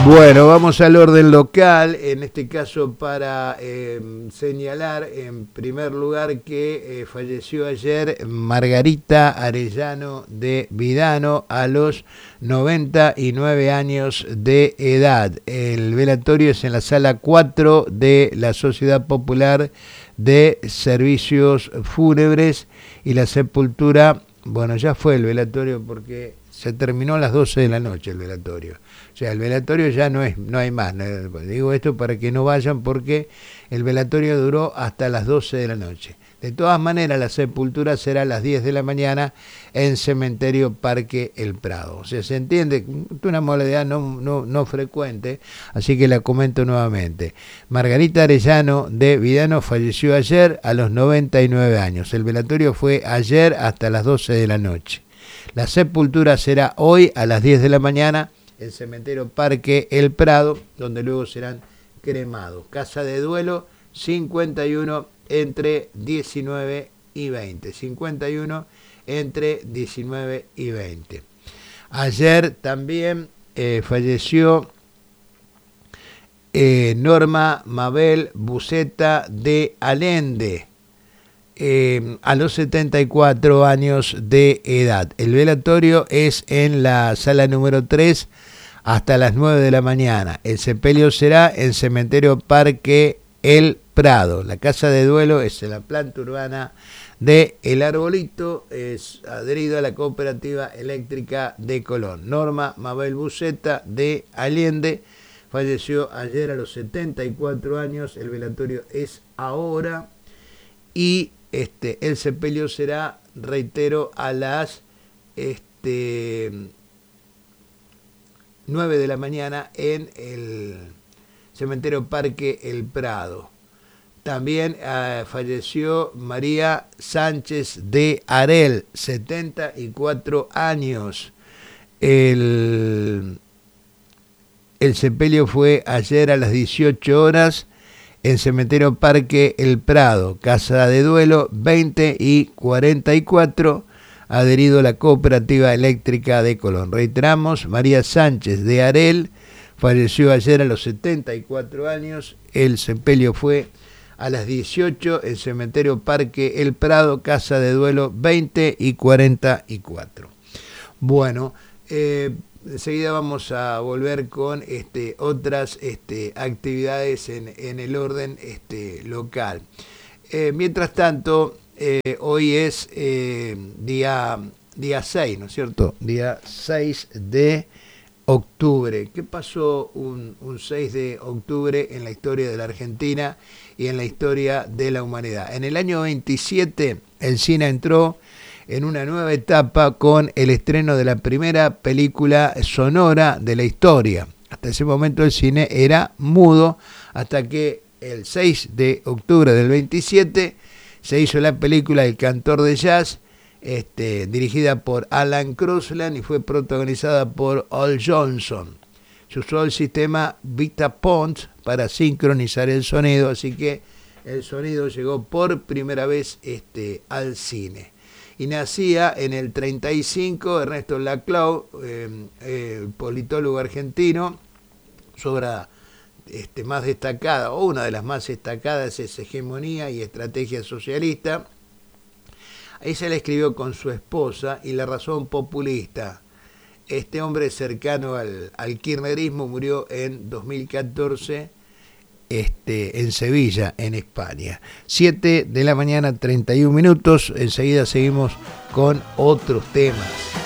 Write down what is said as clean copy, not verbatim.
Bueno, vamos al orden local, en este caso para señalar en primer lugar que falleció ayer Margarita Arellano de Vidano a los 99 años de edad. El velatorio es en la sala 4 de la Sociedad Popular de Servicios Fúnebres y la sepultura, bueno, ya fue el velatorio porque se terminó a las 12 de la noche el velatorio. O sea, el velatorio ya no hay más. Digo esto para que no vayan porque el velatorio duró hasta las 12 de la noche. De todas maneras, la sepultura será a las 10 de la mañana en Cementerio Parque El Prado. O sea, se entiende, es una modalidad no frecuente, así que la comento nuevamente. Margarita Arellano de Vidano falleció ayer a los 99 años. El velatorio fue ayer hasta las 12 de la noche. La sepultura será hoy a las 10 de la mañana en Cementerio Parque El Prado, donde luego serán cremados. Casa de duelo 51 entre 19 y 20. 51 entre 19 y 20. Ayer también falleció Norma Mabel Buceta de Allende, a los 74 años de edad. El velatorio es en la sala número 3 hasta las 9 de la mañana. El sepelio será en Cementerio Parque El Prado. La casa de duelo es en la planta urbana de El Arbolito, es adherido a la Cooperativa Eléctrica de Colón. Norma Mabel Buceta de Allende falleció ayer a los 74 años. El velatorio es ahora y el sepelio será, reitero, a las 9 de la mañana en el Cementerio Parque El Prado. También falleció María Sánchez de Arel, 74 años. El sepelio fue ayer a las 18 horas en Cementerio Parque El Prado, casa de duelo 20 y 44, adherido a la Cooperativa Eléctrica de Colón. Reiteramos, María Sánchez de Arel falleció ayer a los 74 años. El sepelio fue a las 18 en Cementerio Parque El Prado, casa de duelo 20 y 44. Bueno, enseguida vamos a volver con otras actividades en el orden local. Mientras tanto, hoy es día 6, ¿no es cierto? Día 6 de octubre. ¿Qué pasó un 6 de octubre en la historia de la Argentina y en la historia de la humanidad? En el año 27, el cine entró en una nueva etapa con el estreno de la primera película sonora de la historia. Hasta ese momento el cine era mudo, hasta que el 6 de octubre del 27 se hizo la película El Cantor de Jazz, dirigida por Alan Crosland y fue protagonizada por Al Johnson. Se usó el sistema Vitaphone para sincronizar el sonido, así que el sonido llegó por primera vez al cine. Y nacía en el 35 Ernesto Laclau, el politólogo argentino. Su obra más destacada, o una de las más destacadas, es Hegemonía y Estrategia Socialista. Ahí se la escribió con su esposa y La Razón Populista. Este hombre cercano al kirchnerismo murió en 2014 en Sevilla, en España. 7 de la mañana, 31 minutos. Enseguida seguimos con otros temas.